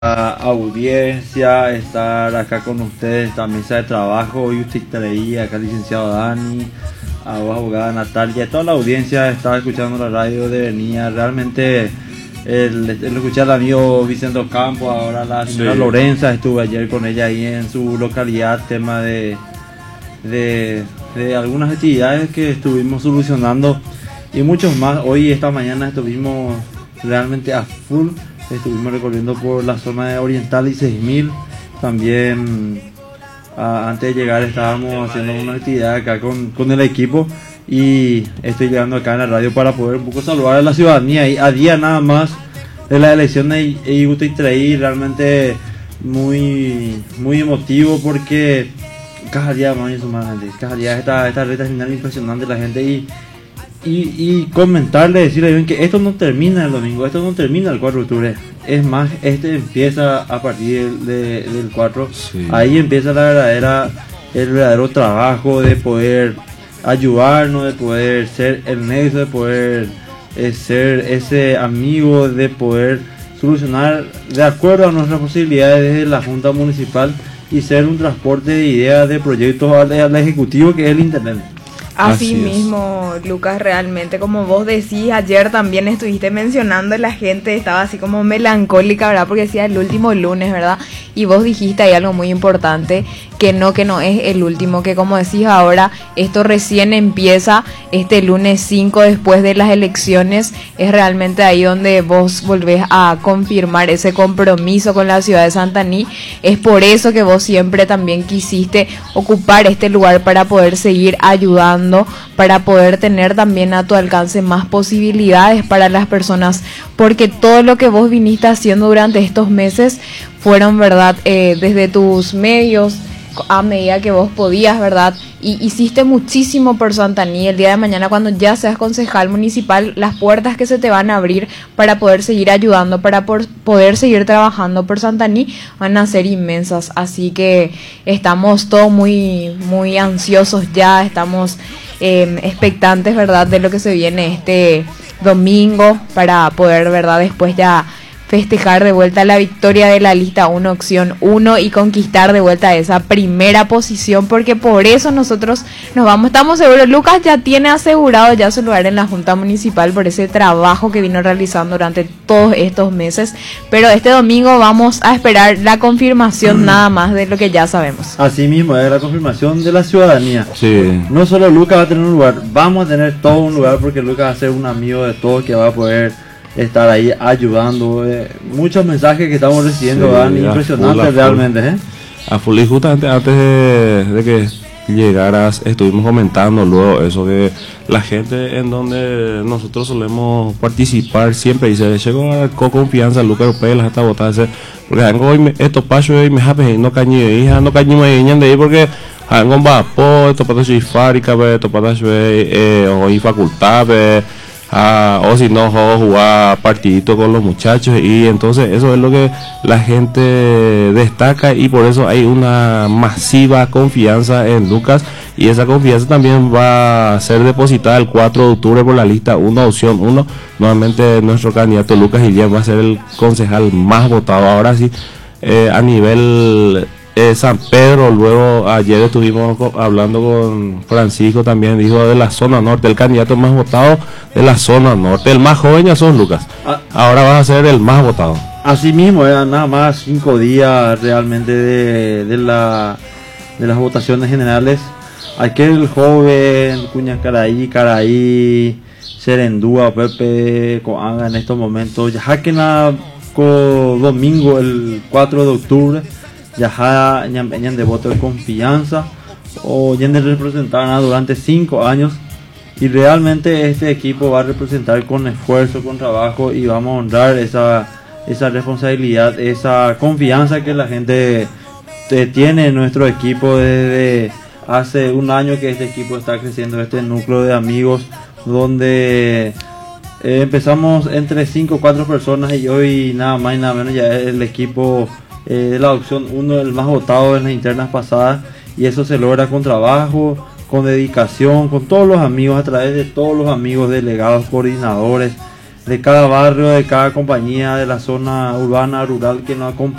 audiencia, estar acá con ustedes, esta mesa de trabajo. Hoy usted traía acá al licenciado Dani, a vos, abogada Natalia, toda la audiencia estaba escuchando la radio de Venía. Realmente el escuchar al amigo Vicente Ocampo, ahora la señora Lorenza, estuve ayer con ella ahí en su localidad, tema de algunas actividades que estuvimos solucionando y muchos más. Hoy, esta mañana, estuvimos realmente a full. Estuvimos recorriendo por la zona de Oriental y 6000. También antes de llegar estábamos haciendo una actividad acá con el equipo. Y estoy llegando acá en la radio para poder un poco saludar a la ciudadanía. Y a día nada más de la elección de Iguatí, realmente muy emotivo, porque cada día más y más gente. Cada día esta recta final impresionante la gente. Y comentarle, decirle que esto no termina el domingo, esto no termina el 4 de octubre. Es más, empieza a partir del 4. Sí. Ahí empieza el verdadero trabajo de poder ayudarnos, de poder ser el nexo, de poder ser ese amigo, de poder solucionar de acuerdo a nuestras posibilidades desde la Junta Municipal y ser un transporte de ideas, de proyectos al Ejecutivo, que es el Intendente. Así mismo, Lucas, realmente, como vos decís, ayer también estuviste mencionando, la gente estaba así como melancólica, ¿verdad? Porque decía el último lunes, ¿verdad? Y vos dijiste ahí algo muy importante, que no es el último, que como decís ahora, esto recién empieza este lunes 5 después de las elecciones. Es realmente ahí donde vos volvés a confirmar ese compromiso con la ciudad de Santaní. Es por eso que vos siempre también quisiste ocupar este lugar para poder seguir ayudando, para poder tener también a tu alcance más posibilidades para las personas, porque todo lo que vos viniste haciendo durante estos meses fueron, ¿verdad? Desde tus medios, a medida que vos podías, ¿verdad? Y hiciste muchísimo por Santaní. El día de mañana, cuando ya seas concejal municipal, las puertas que se te van a abrir para poder seguir ayudando, para poder seguir trabajando por Santaní, van a ser inmensas. Así que estamos todos muy ansiosos ya, estamos expectantes, ¿verdad?, de lo que se viene este domingo, para poder, ¿verdad?, después ya festejar de vuelta la victoria de la lista 1, opción 1, y conquistar de vuelta esa primera posición, porque por eso nosotros nos vamos, estamos seguros. Lucas ya tiene asegurado ya su lugar en la Junta Municipal por ese trabajo que vino realizando durante todos estos meses, pero este domingo vamos a esperar la confirmación nada más de lo que ya sabemos. Así mismo, es la confirmación de la ciudadanía. Sí. No solo Lucas va a tener un lugar, vamos a tener todo un lugar, porque Lucas va a ser un amigo de todos que va a poder estar ahí ayudando. Muchos mensajes que estamos recibiendo, Dani, impresionantes realmente. A full, y justamente antes de que llegaras estuvimos comentando luego eso, que la gente en donde nosotros solemos participar siempre dice, llegó con confianza Lucas Pelas hasta votarse, porque hoy estos pasos y me hape no cañi hija no cañi me de ahí, porque algo va po esto para su fábrica, esto para su hoy facultad, o si no, jugar partidito con los muchachos, y entonces eso es lo que la gente destaca, y por eso hay una masiva confianza en Lucas, y esa confianza también va a ser depositada el 4 de octubre por la lista 1, opción 1. Nuevamente nuestro candidato Lucas Guillén va a ser el concejal más votado. Ahora sí, a nivel San Pedro, luego ayer estuvimos hablando con Francisco, también dijo de la zona norte, el candidato más votado de la zona norte, el más joven ya sos Lucas, ahora vas a ser el más votado. Así mismo, nada más 5 días realmente de las votaciones generales. Aquel joven Cuña Caraí, Serendúa, Pepe Coanga en estos momentos, ya que nada domingo el 4 de octubre ya ñan de voto de confianza o ñan de representar durante 5 años, y realmente este equipo va a representar con esfuerzo, con trabajo, y vamos a honrar esa responsabilidad, esa confianza que la gente tiene en nuestro equipo. Desde hace un año que este equipo está creciendo, este núcleo de amigos, donde empezamos entre 5 o 4 personas, y hoy nada más y nada menos ya es el equipo de la opción 1, el más votado en las internas pasadas, y eso se logra con trabajo, con dedicación, con todos los amigos, a través de todos los amigos, delegados, coordinadores, de cada barrio, de cada compañía, de la zona urbana, rural que nos acompaña.